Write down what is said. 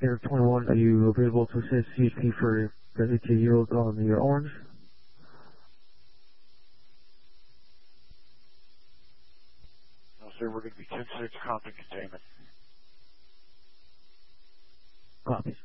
Air 21, are you available to assist CHP for designated yield on your orange? No, sir, we're going to be 10-6 compton containment. Copy.